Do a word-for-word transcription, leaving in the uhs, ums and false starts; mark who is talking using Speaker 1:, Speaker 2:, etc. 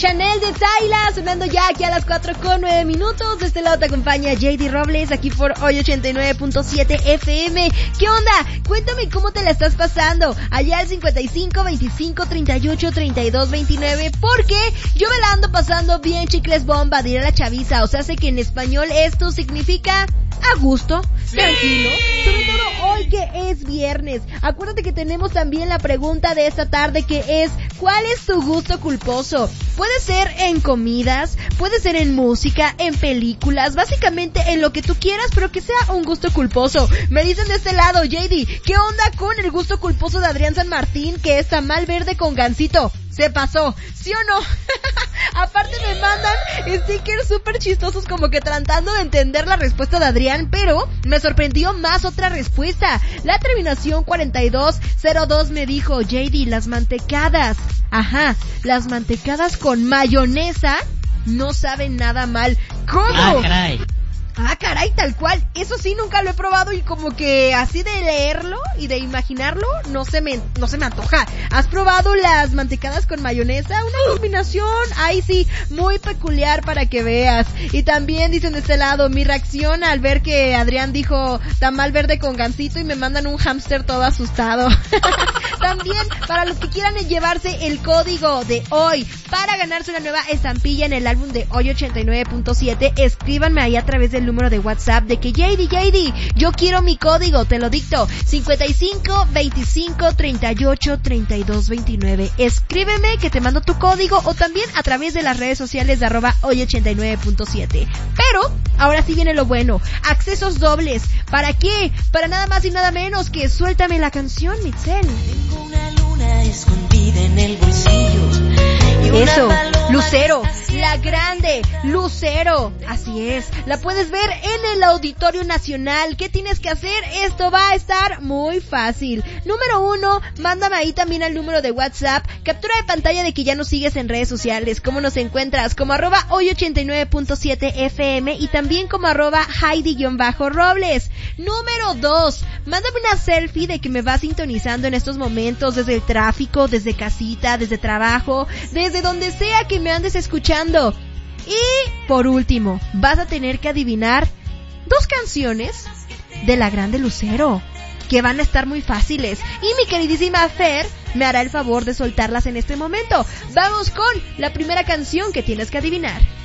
Speaker 1: Chanel de Tyla, sonando ya aquí a las cuatro con nueve minutos. De este lado te acompaña J D Robles, aquí por hoy ochenta y nueve punto siete F M. ¿Qué onda? Cuéntame cómo te la estás pasando. Allá al cincuenta y cinco, veinticinco, treinta y ocho, treinta y dos, veintinueve. Porque yo me la ando pasando bien, chicles bomba, dirá la chaviza. O sea, sé que en español esto significa a gusto, tranquilo, sobre todo hoy que es viernes. Acuérdate que tenemos también la pregunta de esta tarde, que es: ¿cuál es tu gusto culposo? Puede ser en comidas, puede ser en música, en películas, básicamente en lo que tú quieras, pero que sea un gusto culposo. Me dicen de este lado, J D, ¿qué onda con el gusto culposo de Adrián San Martín, que es tamal verde con gansito? Se pasó, ¿sí o no? Aparte me mandan stickers súper chistosos, como que tratando de entender la respuesta de Adrián, pero me sorprendió más otra respuesta. La terminación cuarenta y dos cero dos me dijo: J D, las mantecadas, ajá, las mantecadas con mayonesa no saben nada mal. ¿Cómo?
Speaker 2: Ah, caray.
Speaker 1: Ah, caray, tal cual. Eso sí, nunca lo he probado y como que así de leerlo y de imaginarlo no se me, no se me antoja. ¿Has probado las mantecadas con mayonesa? Una combinación, ay sí, muy peculiar para que veas. Y también dicen de este lado, mi reacción al ver que Adrián dijo tamal verde con gansito y me mandan un hámster todo asustado. También, para los que quieran llevarse el código de hoy para ganarse una nueva estampilla en el álbum de hoy ochenta y nueve punto siete, escríbanme ahí a través del número de WhatsApp de que J D, J D, yo quiero mi código, te lo dicto, cincuenta y cinco, veinticinco, treinta y ocho, treinta y dos, veintinueve. Escríbeme que te mando tu código, o también a través de las redes sociales de arroba hoy ochenta y nueve punto siete. Pero, ahora sí viene lo bueno, accesos dobles. ¿Para qué? Para nada más y nada menos que Suéltame la canción, Mitzel.
Speaker 3: Tengo una luna escondida en el bolsillo.
Speaker 1: Eso, Lucero, la grande Lucero, así es, la puedes ver en el Auditorio Nacional. ¿Qué tienes que hacer? Esto va a estar muy fácil. Número uno, mándame ahí también al número de WhatsApp captura de pantalla de que ya nos sigues en redes sociales. ¿Cómo nos encuentras? Como arroba hoy ochenta y nueve punto siete F M y también como arroba Heidi-Robles. Número dos, mándame una selfie de que me vas sintonizando en estos momentos desde el tráfico, desde casita, desde trabajo, desde donde sea que me andes escuchando. Y por último, vas a tener que adivinar dos canciones de la grande Lucero, que van a estar muy fáciles. Y mi queridísima Fer me hará el favor de soltarlas en este momento. Vamos con la primera canción que tienes que adivinar.